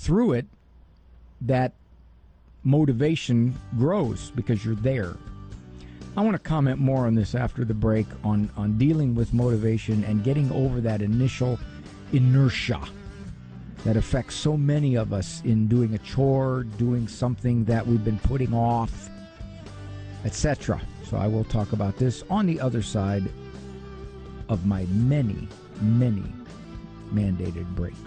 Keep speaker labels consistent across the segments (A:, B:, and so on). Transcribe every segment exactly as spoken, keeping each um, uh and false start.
A: through it, that motivation grows because you're there. I want to comment more on this after the break on, on dealing with motivation and getting over that initial inertia that affects so many of us in doing a chore, doing something that we've been putting off, et cetera. So I will talk about this on the other side of my many, many mandated breaks.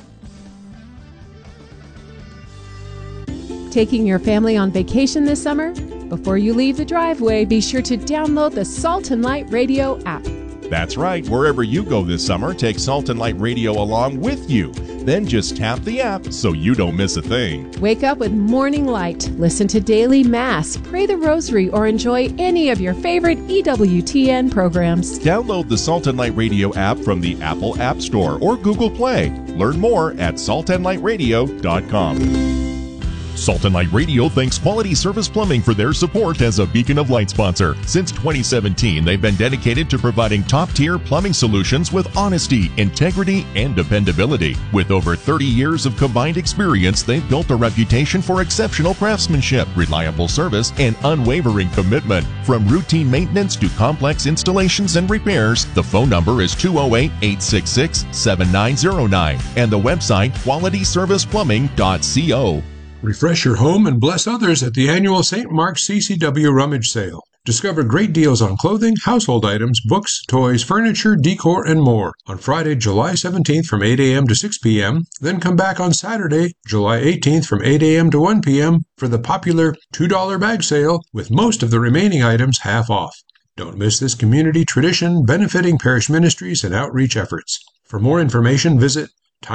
B: Taking your family on vacation this summer? Before you leave the driveway, be sure to download the Salt and Light Radio app.
C: That's right. Wherever you go this summer, take Salt and Light Radio along with you. Then just tap the app so you don't miss a thing.
B: Wake up with Morning Light, listen to Daily Mass, pray the Rosary, or enjoy any of your favorite E W T N programs.
C: Download the Salt and Light Radio app from the Apple App Store or Google Play. Learn more at salt and light radio dot com. Salt and Light Radio thanks Quality Service Plumbing for their support as a Beacon of Light sponsor. Since twenty seventeen, they've been dedicated to providing top-tier plumbing solutions with honesty, integrity, and dependability. With over thirty years of combined experience, they've built a reputation for exceptional craftsmanship, reliable service, and unwavering commitment. From routine maintenance to complex installations and repairs, the phone number is two oh eight, eight six six, seven nine oh nine and the website quality service plumbing dot co.
D: Refresh your home and bless others at the annual Saint Mark's C C W Rummage Sale. Discover great deals on clothing, household items, books, toys, furniture, decor, and more on Friday, July seventeenth from eight a.m. to six p.m. Then come back on Saturday, July eighteenth from eight a.m. to one p.m. for the popular two dollar bag sale with most of the remaining items half off. Don't miss this community tradition benefiting parish ministries and outreach efforts. For more information, visit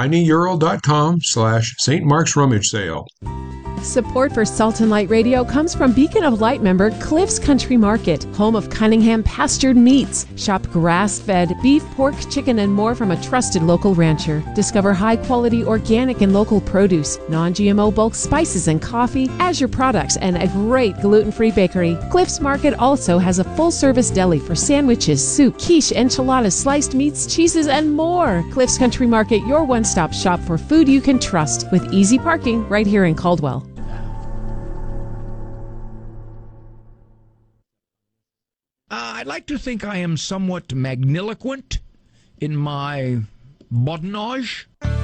D: tinyurl.com slash Saint Mark's Rummage Sale.
B: Support for Salt and Light Radio comes from Beacon of Light member Cliff's Country Market, home of Cunningham pastured meats. Shop grass-fed beef, pork, chicken, and more from a trusted local rancher. Discover high-quality organic and local produce, non-G M O bulk spices and coffee, Azure products, and a great gluten-free bakery. Cliff's Market also has a full-service deli for sandwiches, soup, quiche, enchiladas, sliced meats, cheeses, and more. Cliff's Country Market, your one-stop shop for food you can trust, with easy parking right here in Caldwell.
A: Uh, I'd like to think I am somewhat magniloquent in my badinage.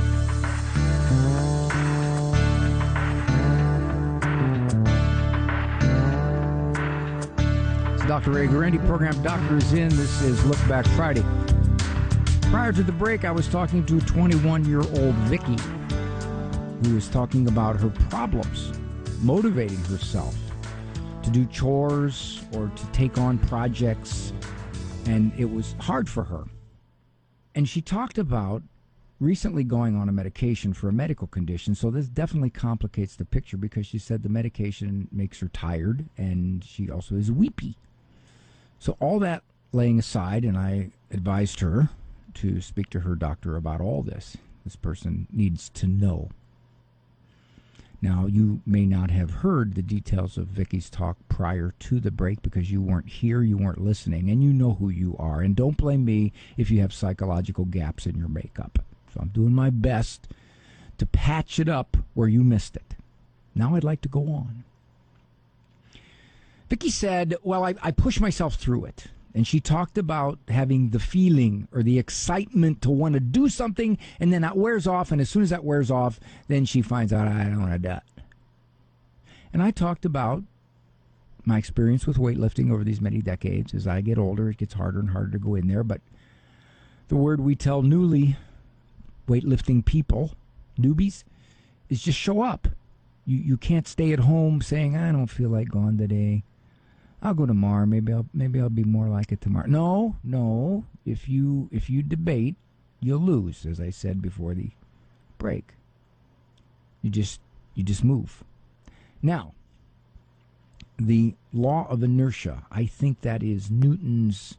A: It's Doctor Ray Guarendi, program Doctors In. This is Look Back Friday. Prior to the break, I was talking to twenty-one-year-old Vicky, who was talking about her problems motivating herself to do chores or to take on projects, and it was hard for her. And she talked about recently going on a medication for a medical condition, so this definitely complicates the picture because she said the medication makes her tired and she also is weepy. So all that laying aside, and I advised her to speak to her doctor about all this. This person needs to know. Now, you may not have heard the details of Vicky's talk prior to the break because you weren't here, you weren't listening, and you know who you are. And don't blame me if you have psychological gaps in your makeup. So I'm doing my best to patch it up where you missed it. Now I'd like to go on. Vicky said, well, I, I push myself through it. And she talked about having the feeling or the excitement to want to do something, and then that wears off, and as soon as that wears off, then she finds out, I don't want to do it. And I talked about my experience with weightlifting over these many decades. As I get older, it gets harder and harder to go in there, but the word we tell newly weightlifting people, newbies, is just show up. You, you can't stay at home saying, I don't feel like going today. I'll go tomorrow. Maybe I'll maybe I'll be more like it tomorrow. No, no. If you if you debate, you'll lose, as I said before the break. You just you just move. Now, the law of inertia, I think that is Newton's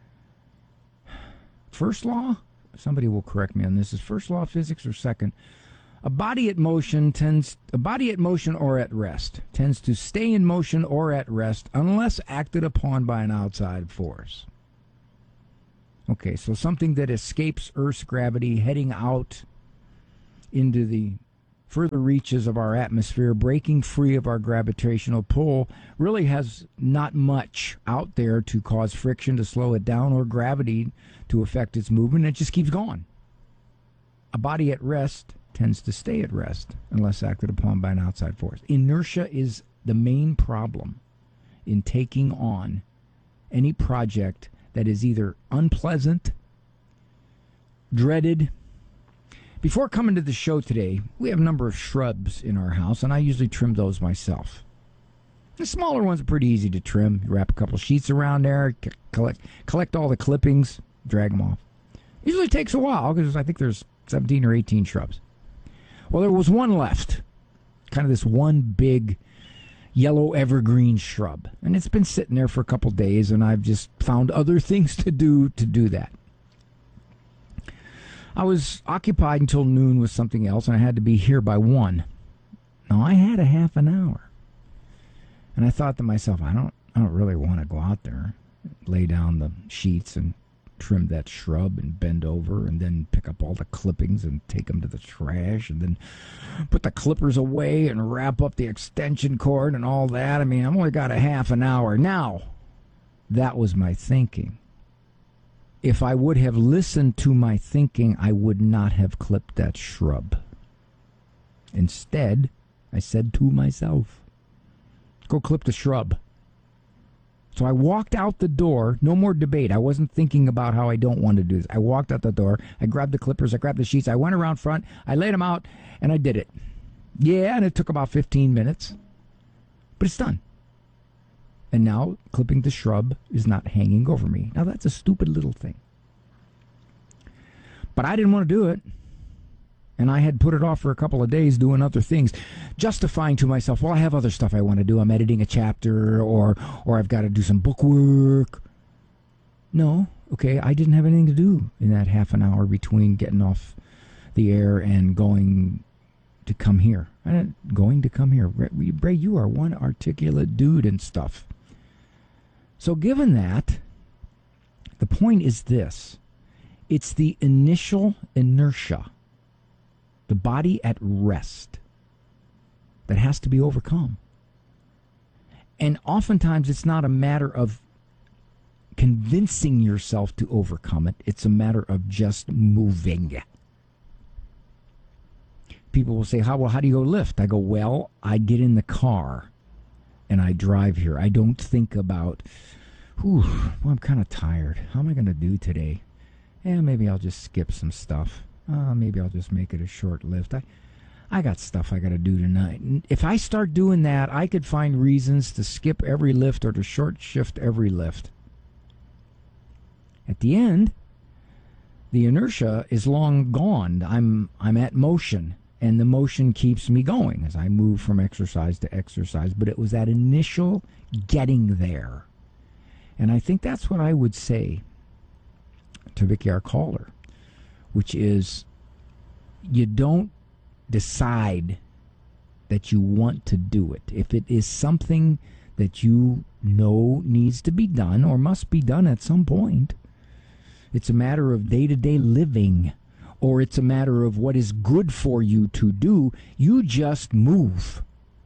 A: first law. Somebody will correct me on this. Is first law of physics or second? A body at motion tends a body at motion or at rest tends to stay in motion or at rest unless acted upon by an outside force. Okay, so something that escapes Earth's gravity heading out into the further reaches of our atmosphere, breaking free of our gravitational pull, really has not much out there to cause friction to slow it down or gravity to affect its movement. It just keeps going. A body at rest tends to stay at rest unless acted upon by an outside force. Inertia is the main problem in taking on any project that is either unpleasant, dreaded. Before coming to the show today, we have a number of shrubs in our house, and I usually trim those myself. The smaller ones are pretty easy to trim. You wrap a couple sheets around there, collect collect all the clippings, drag them off. Usually takes a while because I think there's seventeen or eighteen shrubs. Well, there was one left, kind of this one big yellow evergreen shrub, and it's been sitting there for a couple days, and I've just found other things to do to do that. I was occupied until noon with something else, and I had to be here by one. Now, I had a half an hour, and I thought to myself, I don't, I don't really want to go out there, lay down the sheets and trim that shrub and bend over and then pick up all the clippings and take them to the trash and then put the clippers away and wrap up the extension cord and all that. I mean, I've only got a half an hour. Now, that was my thinking. If I would have listened to my thinking, I would not have clipped that shrub. Instead, I said to myself, go clip the shrub. So I walked out the door, no more debate. I wasn't thinking about how I don't want to do this. I walked out the door, I grabbed the clippers, I grabbed the sheets, I went around front, I laid them out, and I did it. Yeah, and it took about fifteen minutes, but it's done. And now clipping the shrub is not hanging over me. Now that's a stupid little thing. But I didn't want to do it. And I had put it off for a couple of days doing other things, justifying to myself, well, I have other stuff I want to do. I'm editing a chapter, or or I've got to do some book work. No, okay, I didn't have anything to do in that half an hour between getting off the air and going to come here. I didn't, going to come here. Ray, you are one articulate dude and stuff. So given that, the point is this. It's the initial inertia, the body at rest, that has to be overcome. And oftentimes it's not a matter of convincing yourself to overcome it. It's a matter of just moving. People will say, how, well, how do you go lift? I go, well, I get in the car and I drive here. I don't think about, whew, well, I'm kind of tired. How am I going to do today? Yeah, maybe I'll just skip some stuff. Uh, maybe I'll just make it a short lift. I, I got stuff I got to do tonight. And if I start doing that, I could find reasons to skip every lift or to short shift every lift. At the end, the inertia is long gone. I'm I'm at motion, and the motion keeps me going as I move from exercise to exercise. But it was that initial getting there. And I think that's what I would say to Vicky, our caller, which is you don't decide that you want to do it. If it is something that you know needs to be done or must be done at some point, it's a matter of day-to-day living, or it's a matter of what is good for you to do, you just move.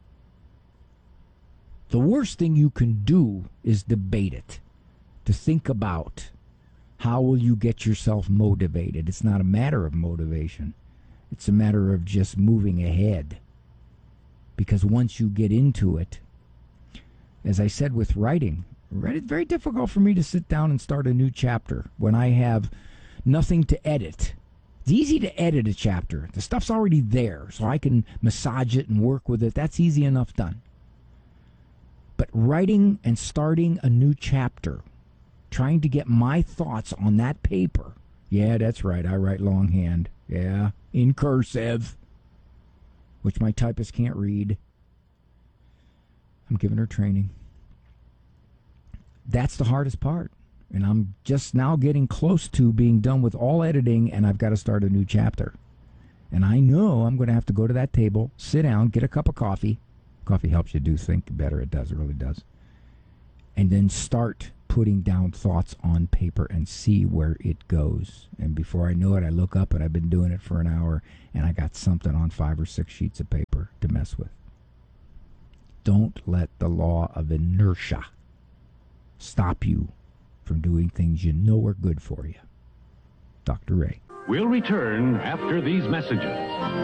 A: The worst thing you can do is debate it, to think about how will you get yourself motivated. It's not a matter of motivation. It's a matter of just moving ahead. Because once you get into it, as I said with writing, it's very difficult for me to sit down and start a new chapter when I have nothing to edit. It's easy to edit a chapter. The stuff's already there, so I can massage it and work with it. That's easy enough done. But writing and starting a new chapter, trying to get my thoughts on that paper. Yeah, that's right. I write longhand. Yeah, in cursive, which my typist can't read. I'm giving her training. That's the hardest part. And I'm just now getting close to being done with all editing, and I've got to start a new chapter. And I know I'm going to have to go to that table, sit down, get a cup of coffee. Coffee helps you do think better. It does. It really does. And then start putting down thoughts on paper and see where it goes. And before I know it, I look up and I've been doing it for an hour and I got something on five or six sheets of paper to mess with. Don't let the law of inertia stop you from doing things you know are good for you. Doctor Ray.
E: We'll return after these messages.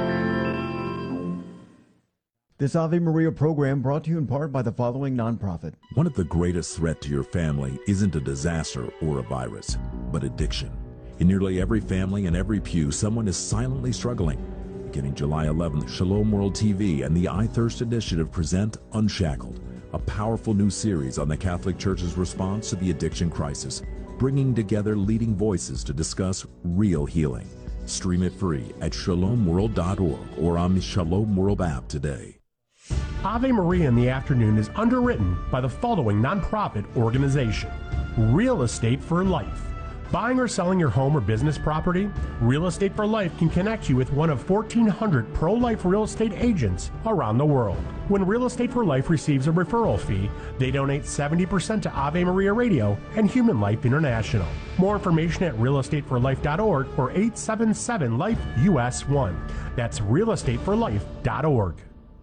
F: This Ave Maria program brought to you in part by the following nonprofit.
G: One of the greatest threats to your family isn't a disaster or a virus, but addiction. In nearly every family and every pew, someone is silently struggling. Beginning July eleventh, Shalom World T V and the I Thirst Initiative present Unshackled, a powerful new series on the Catholic Church's response to the addiction crisis, bringing together leading voices to discuss real healing. Stream it free at shalom world dot org or on the Shalom World app today.
H: Ave Maria in the Afternoon is underwritten by the following nonprofit organization: Real Estate for Life. Buying or selling your home or business property? Real Estate for Life can connect you with one of fourteen hundred pro-life real estate agents around the world. When Real Estate for Life receives a referral fee, they donate seventy percent to Ave Maria Radio and Human Life International. More information at real estate for life dot org or eight seven seven life U S one. That's real estate for life dot org.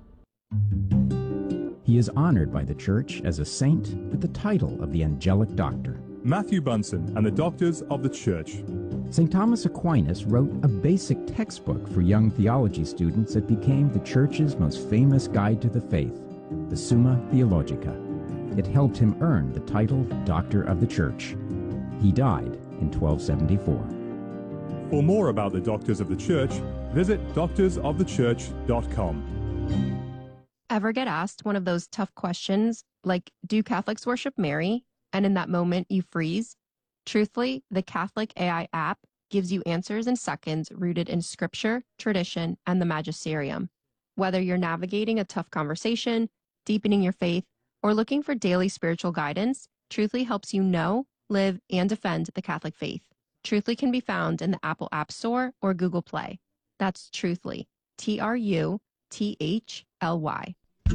I: He is honored by the Church as a saint with the title of the Angelic Doctor.
J: Matthew Bunson and the Doctors of the Church.
I: Saint Thomas Aquinas wrote a basic textbook for young theology students that became the Church's most famous guide to the faith, the Summa Theologica. It helped him earn the title Doctor of the Church. He died in twelve seventy-four.
J: For more about the Doctors of the Church, visit doctors of the church dot com.
K: Ever get asked one of those tough questions like, do Catholics worship Mary? And in that moment you freeze? Truthfully, the Catholic A I app gives you answers in seconds rooted in scripture, tradition, and the magisterium. Whether you're navigating a tough conversation, deepening your faith, or looking for daily spiritual guidance, Truthfully helps you know, live, and defend the Catholic faith. Truthfully can be found in the Apple App Store or Google Play. That's Truthfully, T R U T H L Y.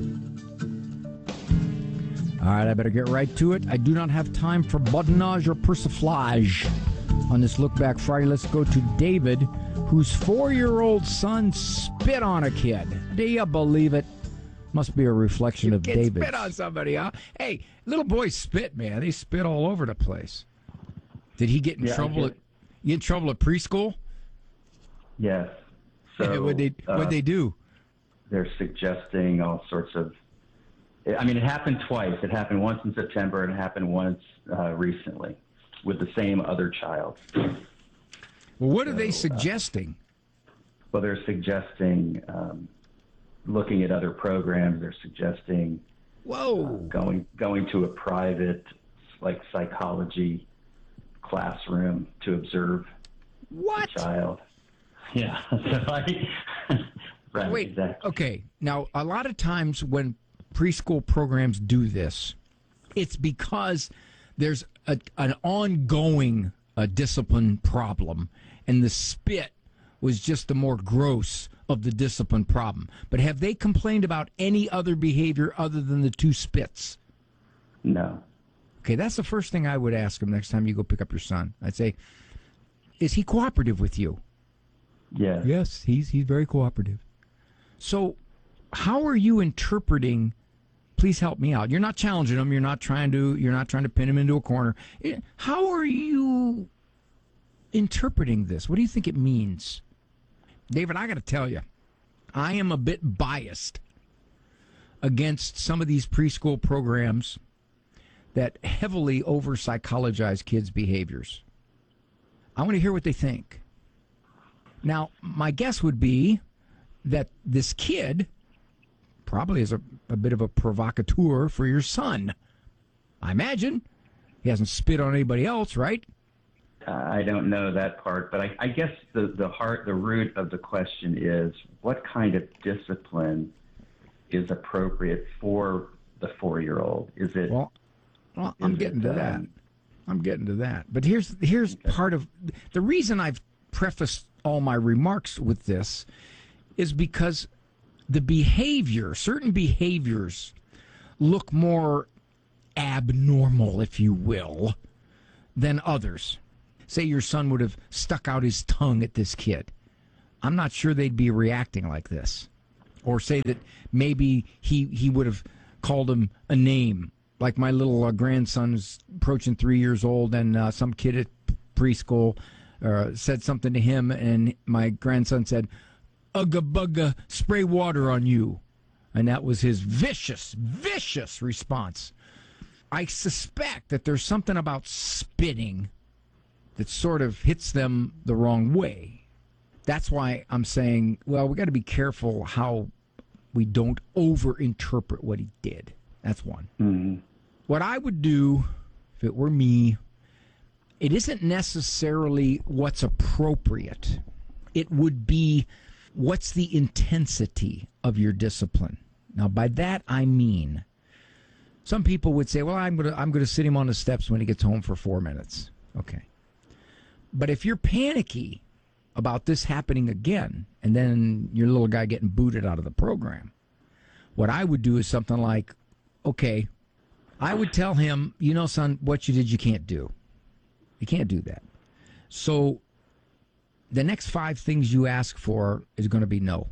A: All right, I better get right to it. I do not have time for badinage or persiflage on this Look Back Friday. Let's go to David, whose four-year-old son spit on a kid. Do you believe it? Must be a reflection you of can David. Spit on somebody, huh? Hey, little boys spit, man. They spit all over the place. Did he get in
L: yeah,
A: trouble? At, get in trouble at preschool?
L: Yes. So
A: what they
L: uh,
A: what they do?
L: They're suggesting all sorts of. I mean, it happened twice. It happened once in September, and it happened once uh, recently with the same other child.
A: Well, what
L: so,
A: are they suggesting?
L: Uh, well, they're suggesting um, looking at other programs. They're suggesting
A: whoa
L: uh, going going to a private like psychology classroom to observe
A: what
L: the child. Yeah. So I, right.
A: Wait.
L: Exactly.
A: Okay. Now, a lot of times when preschool programs do this, it's because there's a, an ongoing uh, discipline problem, and the spit was just the more gross of the discipline problem. But have they complained about any other behavior other than the two spits?
L: No.
A: Okay, that's the first thing I would ask him next time you go pick up your son. I'd say, is he cooperative with you?
L: Yes.
A: Yes, he's he's very cooperative. So how are you interpreting? Please help me out. You're not challenging him. You're not trying to. You're not trying to pin him into a corner. How are you interpreting this? What do you think it means, David? I got to tell you, I am a bit biased against some of these preschool programs that heavily over psychologize kids' behaviors. I want to hear what they think. Now, my guess would be that this kid probably is a, a bit of a provocateur for your son. I imagine. He hasn't spit on anybody else, right?
L: Uh, I don't know that part, but I, I guess the, the heart, the root of the question is what kind of discipline is appropriate for the four-year-old? Is it?
A: Well, well I'm getting it, to that. Um, I'm getting to that. But here's here's okay. part of the reason I've prefaced all my remarks with this is because the behavior, certain behaviors look more abnormal, if you will, than others. Say your son would have stuck out his tongue at this kid. I'm not sure they'd be reacting like this. Or say that maybe he, he would have called him a name. Like my little uh, grandson's approaching three years old, and uh, some kid at preschool uh, said something to him, and my grandson said, "Ugga bugga, spray water on you." And that was his vicious, vicious response. I suspect that there's something about spitting that sort of hits them the wrong way. That's why I'm saying, well, we got to be careful how we don't overinterpret what he did. That's one. Mm-hmm. What I would do, if it were me, it isn't necessarily what's appropriate. It would be what's the intensity of your discipline. Now, by that I mean, some people would say, well, I'm going to I'm going to sit him on the steps when he gets home for four minutes. Okay. But if you're panicky about this happening again, and then your little guy getting booted out of the program, what I would do is something like, okay, I would tell him, you know, son, what you did, you can't do. You can't do that. So the next five things you ask for is going to be no.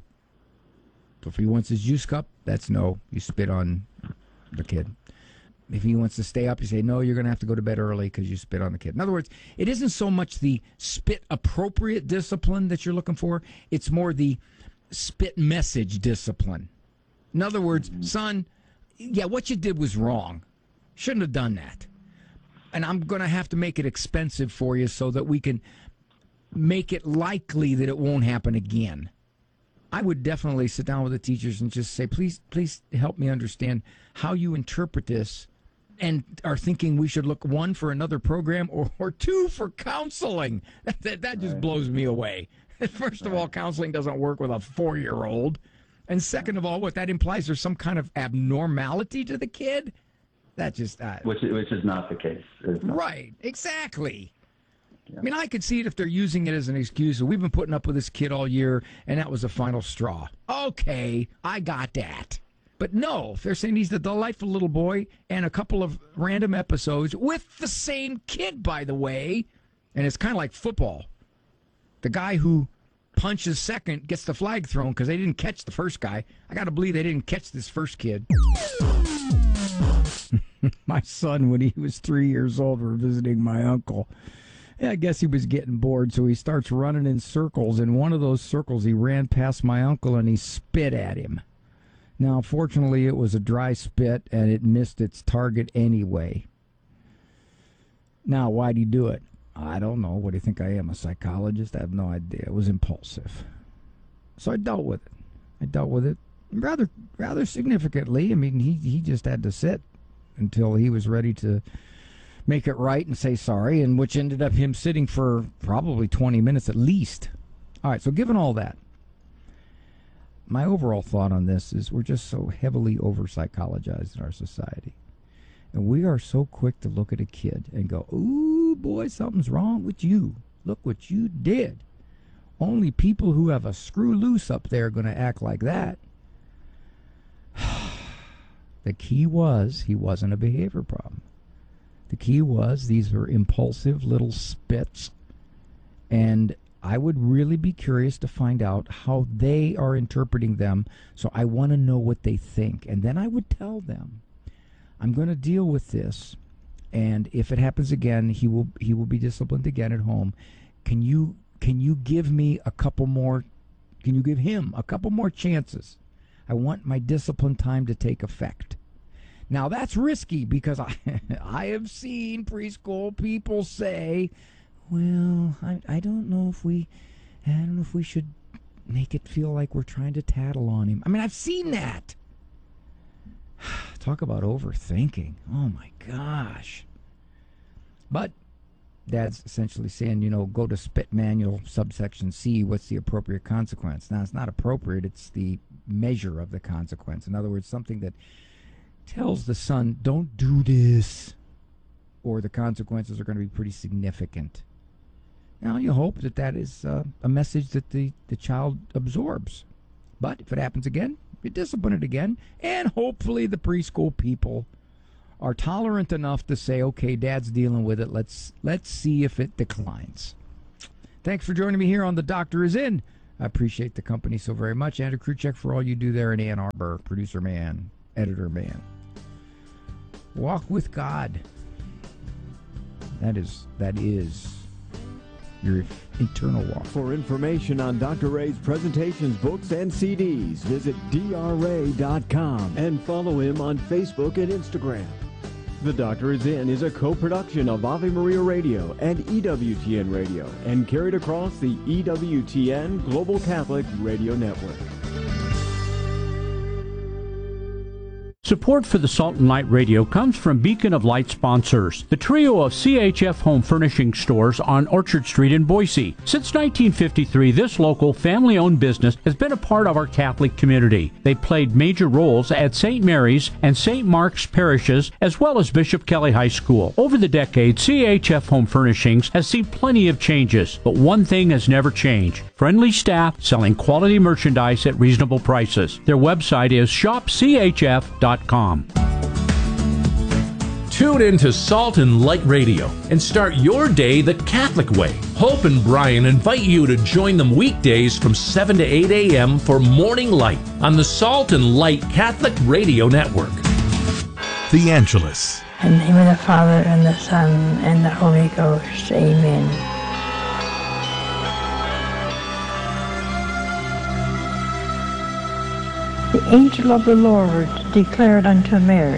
A: So if he wants his juice cup, that's no. You spit on the kid. If he wants to stay up, you say, no, you're going to have to go to bed early because you spit on the kid. In other words, it isn't so much the spit appropriate discipline that you're looking for. It's more the spit message discipline. In other words, son, yeah, what you did was wrong. Shouldn't have done that. And I'm going to have to make it expensive for you so that we can make it likely that it won't happen again. I would definitely sit down with the teachers and just say, please, please help me understand how you interpret this and are thinking we should look, one, for another program or, or two, for counseling. That, that, that just blows me away. First of all, counseling doesn't work with a four-year-old. And second of all, what that implies, there's some kind of abnormality to the kid. That just... Uh,
L: which, which is not the case. Not.
A: Right, exactly. Yeah. I mean, I could see it if they're using it as an excuse. We've been putting up with this kid all year, and that was the final straw. Okay, I got that. But no, if they're saying he's the delightful little boy and a couple of random episodes with the same kid, by the way, and it's kind of like football. The guy who punches second gets the flag thrown because they didn't catch the first guy. I got to believe they didn't catch this first kid. My son, when he was three years old, were visiting my uncle. Yeah, I guess he was getting bored, so he starts running in circles. In one of those circles, he ran past my uncle and he spit at him. Now, fortunately, it was a dry spit and it missed its target anyway. Now, why'd he do it? I don't know. What do you think I am, a psychologist? I have no idea. It was impulsive. So I dealt with it. I dealt with it rather rather significantly. I mean, he, he just had to sit until he was ready to make it right and say sorry, and which ended up him sitting for probably twenty minutes at least. All right, so given all that, my overall thought on this is we're just so heavily over-psychologized in our society. And we are so quick to look at a kid and go, ooh, boy, something's wrong with you. Look what you did. Only people who have a screw loose up there are going to act like that. The key was he wasn't a behavior problem. The key was these were impulsive little spits, and I would really be curious to find out how they are interpreting them, so I want to know what they think. And then I would tell them, I'm going to deal with this, and if it happens again, he will he will be disciplined again at home. Can you can you give me a couple more, can you give him a couple more chances? I want my discipline time to take effect. Now, that's risky because I I have seen preschool people say, well, I, I don't know if we I don't know if we should make it feel like we're trying to tattle on him. I mean, I've seen that. Talk about overthinking. Oh, my gosh. But Dad's essentially saying, you know, go to Spit Manual, subsection C, what's the appropriate consequence? Now, it's not appropriate. It's the measure of the consequence. In other words, something that tells the son, don't do this, or the consequences are going to be pretty significant. Now, you hope that that is uh, a message that the, the child absorbs. But if it happens again, you discipline it again, and hopefully the preschool people are tolerant enough to say, okay, Dad's dealing with it. Let's let's see if it declines. Thanks for joining me here on The Doctor Is In. I appreciate the company so very much. Andrew Kruchek for all you do there in Ann Arbor. Producer man, editor man. Walk with God. That is, that is your eternal walk.
F: For information on Doctor Ray's presentations, books, and C Ds, visit D R ray dot com and follow him on Facebook and Instagram. The Doctor Is In is a co-production of Ave Maria Radio and E W T N Radio and carried across the E W T N Global Catholic Radio Network.
M: Support for the Salt and Light Radio comes from Beacon of Light sponsors, the trio of C H F home furnishing stores on Orchard Street in Boise. Since nineteen fifty-three, this local family-owned business has been a part of our Catholic community. They played major roles at Saint Mary's and Saint Mark's parishes, as well as Bishop Kelly High School. Over the decades, C H F Home Furnishings has seen plenty of changes, but one thing has never changed: friendly staff selling quality merchandise at reasonable prices. Their website is shop c h f dot com.
N: Tune in to Salt and Light Radio and start your day the Catholic way. Hope and Brian invite you to join them weekdays from seven to eight a.m. for Morning Light on the Salt and Light Catholic Radio Network.
O: The Angelus.
P: In the name of the Father, and the Son, and the Holy Ghost. Amen. The angel of the Lord declared unto Mary,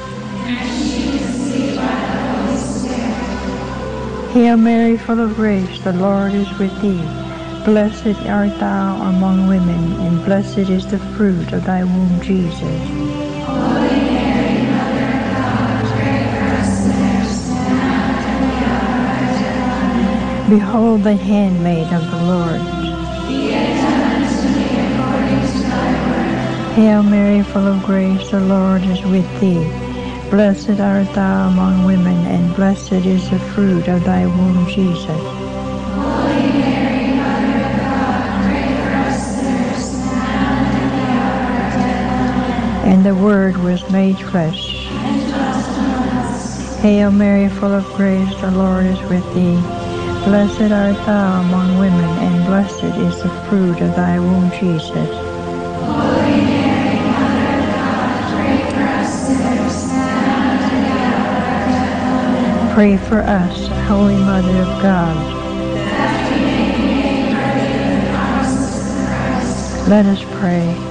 P: Hail Mary, full of grace, the Lord is with thee. Blessed art thou among women, and blessed is the fruit of thy womb, Jesus.
Q: Holy Mary, Mother of God, pray for us sinners, now and at the hour of our death.
P: Behold the handmaid of the Lord.
Q: Be it done unto me according to thy word.
P: Hail Mary, full of grace, the Lord is with thee. Blessed art thou among women, and blessed is the fruit of thy womb, Jesus.
Q: Holy Mary, Mother of God, pray for us sinners, now and at the hour of our death.
P: And the Word was made flesh,
Q: and dwelt among us.
P: Hail Mary, full of grace, the Lord is with thee. Blessed art thou among women, and blessed is the fruit of thy womb, Jesus.
Q: Holy Mary, Mother of God, pray for us sinners, now and at the hour of our death. Amen.
P: Pray for us, Holy Mother of God.
Q: That we may be made worthy of the promises of Christ.
P: Let us pray.